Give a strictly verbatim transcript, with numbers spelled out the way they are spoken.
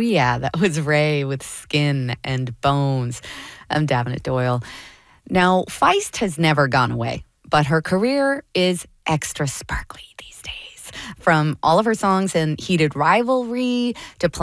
Yeah, that was Ray with Skin and Bones. I'm Davenant Doyle. Now, Feist has never gone away, but her career is extra sparkly these days. From all of her songs in Heated Rivalry to